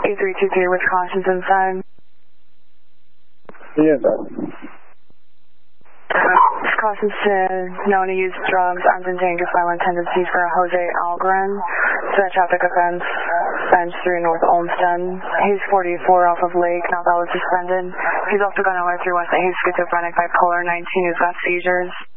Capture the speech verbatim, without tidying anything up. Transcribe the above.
eight three two three Wisconsin's inside. Yeah. Wisconsin said known to use drugs, armed and dangerous, violent tendencies for Jose Algren. Set traffic offense, bench three North Olmsted. He's forty-four off of Lake, not valid suspended. He's also got an alert three West that he's schizophrenic, bipolar, nineteen, who's got seizures.